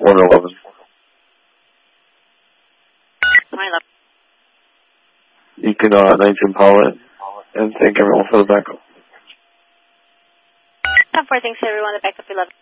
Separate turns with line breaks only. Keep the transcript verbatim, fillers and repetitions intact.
one eleven.
one eleven.
You can uh, nineteen Paula and thank everyone for the backup.
ten four, thanks everyone. The backup eleven.